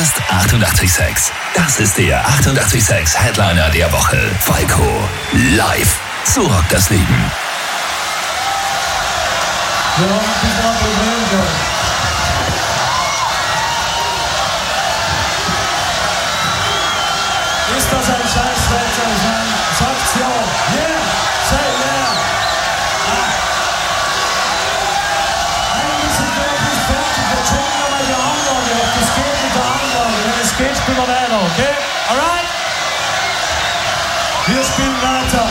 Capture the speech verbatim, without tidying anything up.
ist achtundachtzig Komma sechs. Das ist der achtundachtzig Komma sechs Headliner der Woche. Falco, live. So rockt das Leben. Wir haben ein bisschen ein Problem gehabt. Ist das ein Scheißwetter? Sagt's ja. Yeah, say yeah. Ah. Eigentlich sind wir noch nicht fertig. Wir checken nochmal die Anlage, ob das geht mit der Anlage. Wenn es geht, spielen wir weiter, okay? Alright? Wir spielen weiter.